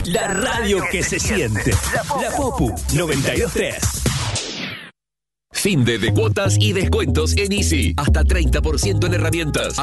La radio que se siente. La Popu 92.3. Fin de cuotas y descuentos en Easy. Hasta 30% en herramientas.